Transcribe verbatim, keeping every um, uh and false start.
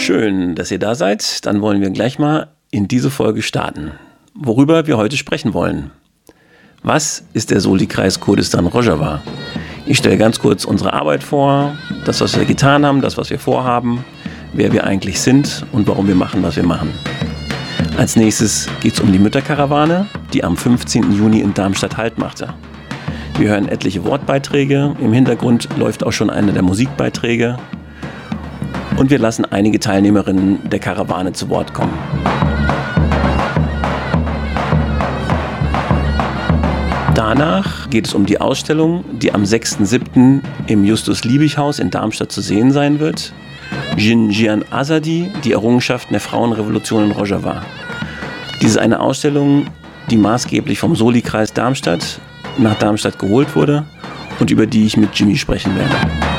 Schön, dass ihr da seid. Dann wollen wir gleich mal in diese Folge starten. Worüber wir heute sprechen wollen. Was ist der Soli-Kreis Kurdistan Rojava? Ich stelle ganz kurz unsere Arbeit vor, das, was wir getan haben, das, was wir vorhaben, wer wir eigentlich sind und warum wir machen, was wir machen. Als nächstes geht es um die Mütterkarawane, die am fünfzehnten Juni in Darmstadt Halt machte. Wir hören etliche Wortbeiträge, im Hintergrund läuft auch schon einer der Musikbeiträge und wir lassen einige Teilnehmerinnen der Karawane zu Wort kommen. Danach geht es um die Ausstellung, die am sechsten siebten im Justus-Liebig-Haus in Darmstadt zu sehen sein wird. Jin Jian Azadi, die Errungenschaften der Frauenrevolution in Rojava. Dies ist eine Ausstellung, die maßgeblich vom Soli-Kreis Darmstadt nach Darmstadt geholt wurde und über die ich mit Jimmy sprechen werde.